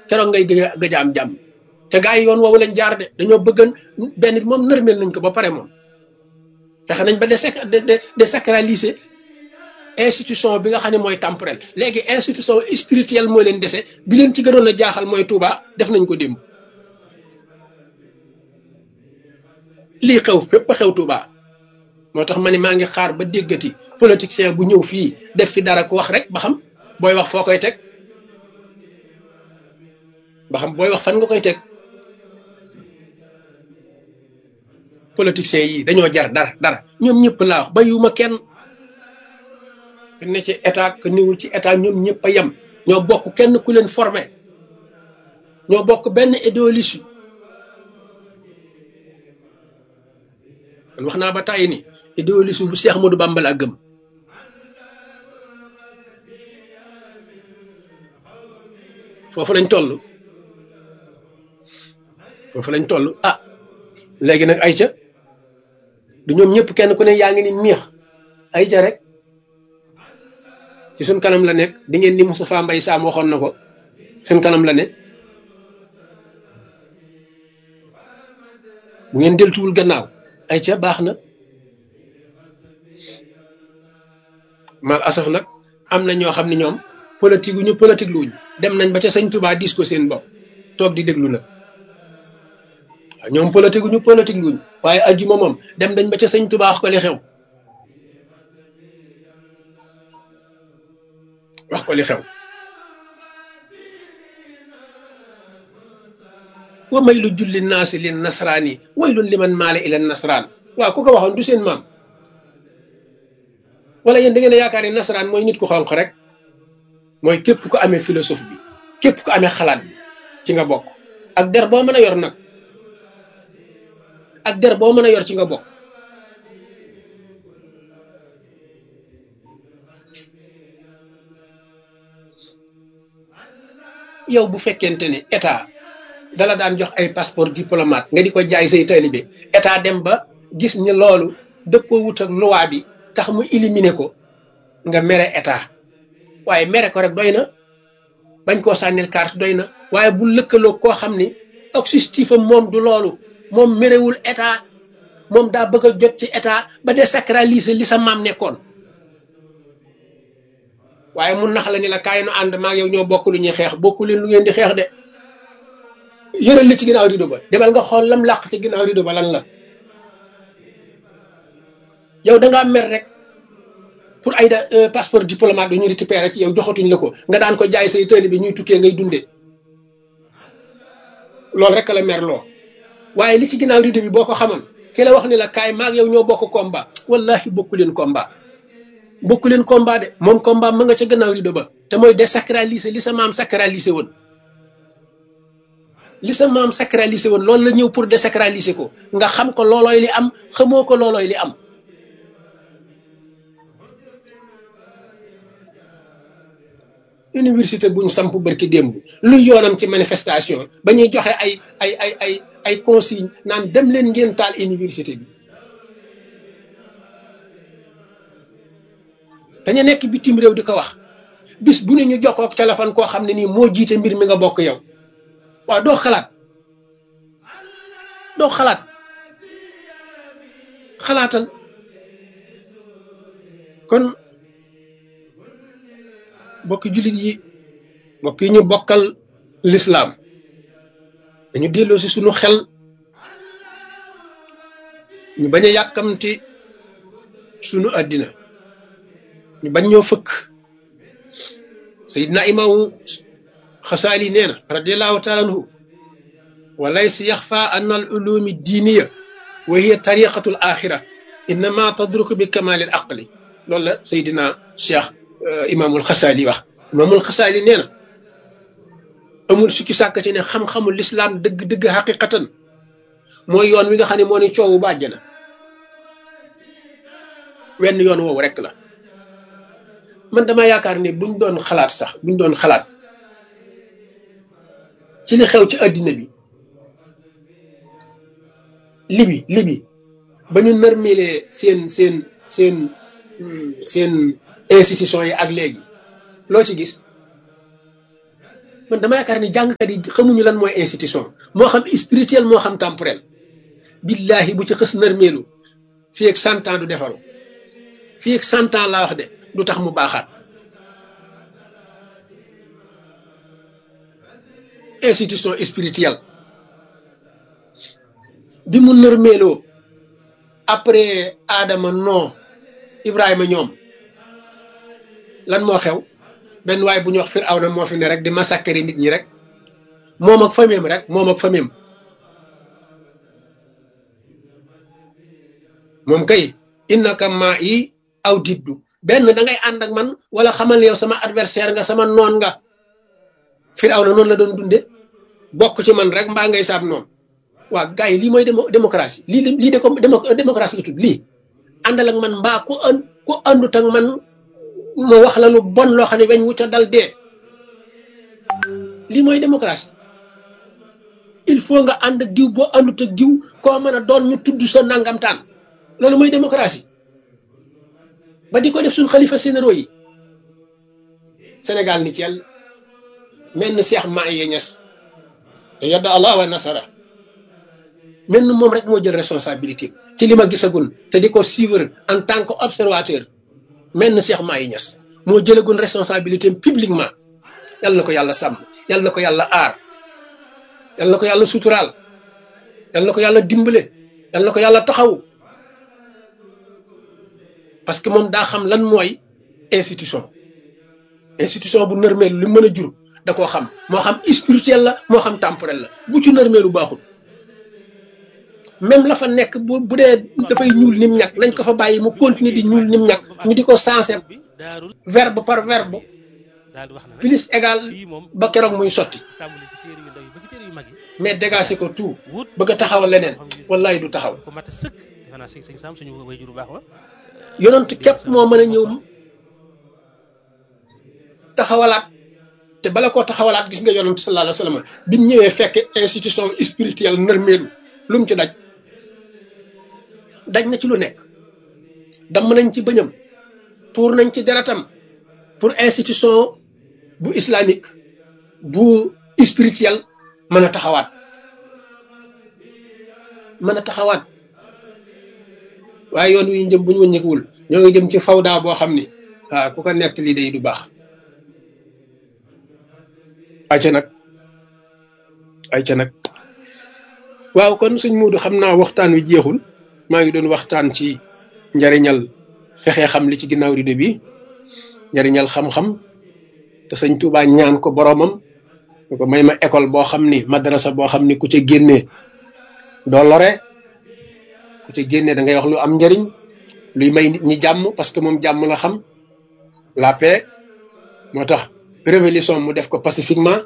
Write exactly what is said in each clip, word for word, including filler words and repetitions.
keroog ngay gëj a gëj a am jàmm te gaa yi yoon woowu lañ jaar de dañoo bëggan benn bi moom nërmeel nañ ko ba pare moom fexe nañ ba de de désacraliser institution bi nga xam ne mooy temporel léegi institution spirituelle moo leen dese bi leen ci gënoon a jaaxal mooy Touba def nañ ko démb lii xew fépp xew Touba moo tax ma ne maa ngi xaar ba déggati politicien bu ñëw fii def fi dara ko wax rek ba xam booy wax foo koy teg ba xam booy wax fan nga koy teg politiciens yi dañoo jar dara dara ñoom ñëpp laa wax bayuma kenn ku ne ci état ku niwul ci état ñoom ñëpp a yem ñoo bokk kenn ku leen formé ñoo bokk benn idéologie man wax naa ba tàyyi ni idéologie bu Cheikh Ahmadou Bamba laa gëm foofu lañ toll foofu lañ toll ah léegi nag ay ca du ñoom ñëpp kenn ku ne yaa ngi ni miix ay ca rek ci suñ kanam la nekk di ngeen ni Moustapha Mbaye Sam waxoon na ko suñ kanam la ne bu ngeen deltuwul gannaaw ay ca baax na mal asaf nag am na ñoo xam ne ñoom politique gu ñu politique luñ dem nañ ba ca sëñ Touba dis ko seen bopp toog di déglu nag waaw ñoom politique gu ñu politique luñ waaye ajjuma moom dem nañ ba ca sëñ Touba wax ko li xew wax ko li xew wa may lu julli naasi lin nasraani waylun liman maale ila nasraan waaw ku ko waxoon du seen maam wala yéen da ngeen a yaakaar ni nasaraan mooy nit ku xonq rek mooy képp ku amee philosophe bi képp ku amee xalaat bi ci nga bokk ak der boo mën a yor nag ak der boo mën a yor ci nga bokk yow bu fekkente ni état dala daan jox ay passeport diplomate nga di ko jaay say taalibe état dem ba gis ni loolu dëppoo wut ak loi bi tax mu éliminer ko nga mere état waaye mere ko rek doy na bañ koo sànnil carte doy na waaye bu lëkkaloo koo xam ni objectif am moom du loolu moom merewul état moom daa bëgg a jot ci état ba désacraliser li sa maam nekkoon waaye mun nax la ni la kaay nu ànd maa yow ñoo bokk lu ñuy xeex bokku leen lu ngeen di xeex de yëral li ci ginnaaw rido ba demal nga xool lam làq ci ginnaaw rido ba lan la yow da ngaa mer rek pour ay da passeport diplomate bi ñu récupéré ci yow joxatuñ la ko nga daan ko jaay say tëli bi ñuy tukkee ngay dundee loolu rek la mer loo waaye li ci ginnaaw rido bi boo ko xamoon ki la wax ni la kaay maag yow ñoo bokk combat wallahi bokku leen combat bokku leen combat de moom combat ma nga ca gannaaw rido ba te mooy désacraliser li sa maam sacraliser woon li sa maam sacraliser woon loolu la ñëw pour désacraliser ko nga xam ko loolooy li am xamoo ko loolooy li am université buñ samp barki démb luy yoonam ci manifestation ba ñuy joxe ay ay ay ay ay consigne naan dem leen ngeen taal université bi dañu nekk bitim réew di ko wax bis bu ne ñu jokkoo ak téléphone koo xam ne nii moo jiite mbir mi nga bokk yow waaw doo xalaat doo xalaat xalaatal kon bokki jullit yi mbokk yi ñu bokkal lislaam dañu delloo si suñu xel ñu bañ a yàkkamti suñu àddina ñu bañ ñoo fëkk sayidna imaamu xasaali nee na radiallahu taala anhu wa laysa yaxfa an al ulumi diiniya wa hiya tariqatu al axira innama tadruku bi kamali al aqli loolu la sayidina cheikh imaamul xasaali wax imaamul xasaali nee na amul sukki sàkkati ne xam-xamul lislaam dëgg-dëgg xaqiqatan mooy yoon wi nga xam ne moo ne coowu ba àjjana wenn yoon woowu rek la man dama yaakaar ni buñ doon xalaat sax buñ doon xalaat ci li xew ci àddina bi libi libi ba ñu nërmelee seen seen seen seen institution yi ak léegi loo ci gis man dama yaakaar ni jàngkat yi xamuñu lan mooy institution moo xam spirituel moo xam temporel billahi bu ci xës nërmeelu fii ak cent ans du defaru fii ak cent ans laa wax de du tax mu baaxaat institution spirituelle bi mu nërmeeloo après Adama non Ibrahima ñoom lan moo xew benn waay bu ñu wax Firawna moo fi ne rek di massacrer nit ñi rek moom ak famem rek moom ak famem moom kay innaka maa yi aw diddu benn da ngay ànd ak man wala xamal yow sama adversaire nga sama noon nga Firawna noonu la doon dunde bokk ci man rek mbaa ngay saab noonu waa gars yi lii mooy démocratie lii lii de comme démocratie la tudd lii àndal ak man mbaa ku an ku àndut ak man ma wax la lu bon loo xam ne weñ wu ca dal dee lii mooy démocratie il faut nga ànd ak diw boo àndut ak diw koo mën a doon ñu tudd sa nangamtaan loolu mooy démocratie ba di ko def suñ xalifa généraux yi Sénégal ni ci yàlla mel ni Cheikh Mahi Niass yadda Allah wa nasara mel ni moom rek moo jël responsabilité ci li ma gisagul te di ko suivre en tant que observateur mel ni Cheikh Mahi Niass moo jëlagul responsabilité publiquement yal na ko yàlla sàmm yal na ko yàlla aar yal na ko yàlla suturaal yal na ko yàlla dimbale yal na ko yàlla taxaw parce que moom daa xam lan mooy institution institution bu nërmeel li mën a jur da koo xam moo xam spirituel la moo xam temporel la bu ci nërmeelu baaxul même la fa nekk bu bu dee dafay ñuul nim ñàkk nañ ko fa bàyyi mu continuer di ñuul nim ñàkk ñu di ko sensé verbe par verbe plus égal ba keroog muy sotti mais dégagé ko tout bëgg a taxawal leneen wallahi du taxaw yonent képp moo mën a ñëw taxawalaat te bala koo taxawalaat gis nga yonent sallallahu alayhi wa sallam bi mu ñëwee fekk institution spirituelle nërmeelu lu mu ci daj daj na ci lu nekk damm nañ ci bëñam tuur nañ ci deretam pour institution bu islamique bu spirituelle mën a taxawaat mën a taxawaat waaye yoon wi ñu jëm bu ñu wëññeekuwul ñoo ngi jëm ci fawda boo xam ni waaw ku ko nekk lii day du baax ayca nag ayca nag waaw kon suñ muudu xam naa waxtaan wi jeexul maa ngi doon waxtaan ci njariñal fexe xam li ci ginnaaw rido bi njariñal xam-xam te sëñ Tuubaa ñaan ko boromam ko may ma école boo xam ni madrasa boo xam ni ku ca génnee doo lore ku ca génnee da ngay wax lu am njariñ luy may nit ñi jàmm parce que moom jàmm la xam la paix moo tax révolution mu def ko pacifiquement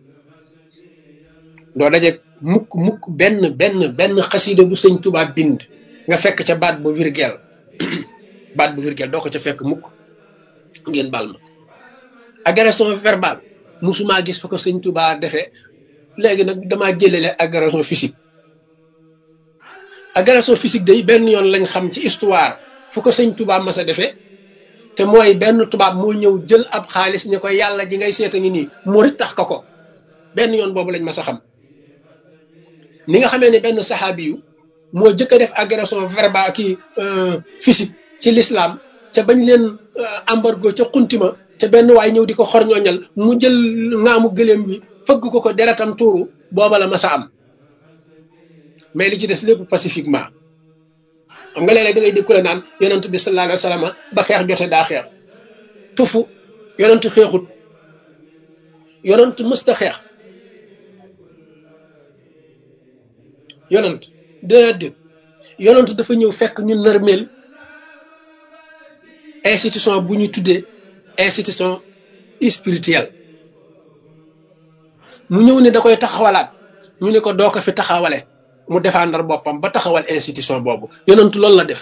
doo daje mukk mukk benn benn benn xasida bu sëñ Tuubaa bind nga fekk ca baat bu virgule baat bu virgule doo ko ca fekk mukk ngeen baal ma agression verbale musuma gis fa ko sëñ Tuubaa defee léegi nag damaa jëlale agression physique agression physique day benn yoon lañ xam ci histoire fu ko sëñ Tuubaa mas a defee te mooy benn tubaab moo ñëw jël ab xaalis ni ko yàlla ji ngay seeta ngi nii murit tax ko ko benn yoon boobu lañ mas a xam ni nga xamee ne benn saxaabi yu moo jëkk a def agression verbale kii physique ci l'islam ca bañ leen embargo ca xuntima te benn waay ñëw di ko xorñooñal mu jël ngaamu gëléem bi fëgg ko ko deretam tuuru booba la mas a am mais li ci des lépp pacifiquement xam nga léeg-léeg da ngay dégg ku la naan yonent bi sallallahu alayhi wa sallam ba xeex jote daa xeex tufu yonent xeexut yonent mësta xeex yonent déedéet yonent dafa ñëw fekk ñu nërmeel institution bu ñu tuddee institution spirituelle mu ñëw ne da koy taxawalaat ñu ne ko doo ko fi taxawale mu défendre boppam ba taxawal institution boobu yonentu loolu la def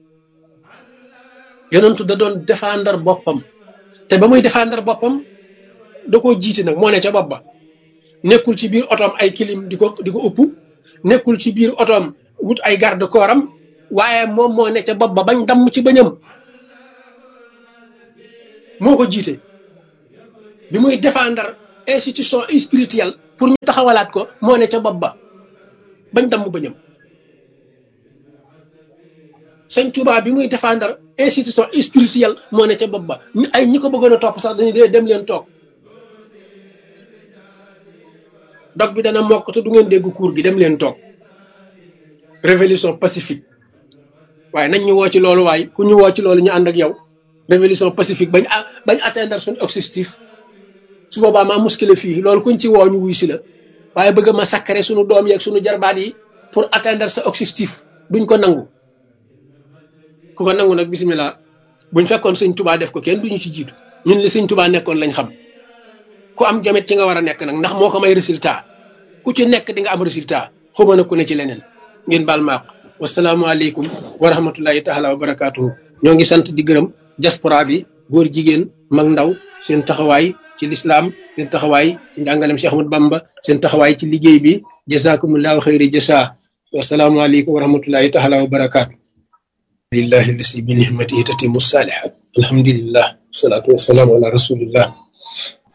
yonentu da doon défendre boppam te ba muy défendre boppam da koo jiite nag moo ne ca bopp ba nekkul ci biir otoom ay kilim di ko di ko ëpp nekkul ci biir otoom wut ay garde corps am waaye moom moo ne ca bopp ba bañ damm ci bëñam moo ko jiite bi muy défendre institution spirituelle pour ñu taxawalaat ko moo ne ca bopp ba bañ damm bañam sëñ Tuubaa bi muy défendre institution spirituelle moo ne ca bopp ba ñu ay ñi ko bëggoon a topp sax dañuy dee dem leen toog dog bi dana mokk te du ngeen dégg cours gi dem leen toog révolution pacifique waaye nañ ñu woo ci loolu waaye ku ñu woo ci loolu ñu ànd ak yow révolution pacifique bañ bañ atteindre suñu objectif su boobaa maa muskile fii loolu kuñ ci woo ñu wuy si la waaye bëgg ma sakkare suñu doom yeeg suñu jarbaat yi pour atteindre sa objectif duñ ko nangu ku ko nangu nag bisimilah buñ fekkoon sëñ Tuubaa def ko kenn duñu ci jiitu ñun li sëñ Tuubaa nekkoon lañ xam ku am jamet ci nga war a nekk nag ndax moo ko may résultat ku ci nekk di nga am résultat xuma na ku ne ci leneen ngeen baal maaq wasalaamualeykum wa rahmatullahi taala wa barakaatuhu ñoo ngi sant di gërëm diaspora bi góor jigéen mag ndaw seen taxawaay ci lislaam seen taxawaay ci njàngalem Cheikh Ahmadou Bamba seen taxawaay ci liggéey bi jazakumullahu xayri jasa wasalaamualeykum wa rahmatullahi taala wa barakaatu lillahi lasi bi nihmatihi tatimu salihat alhamdulillah wasalaatu wasalaamu ala rasulillah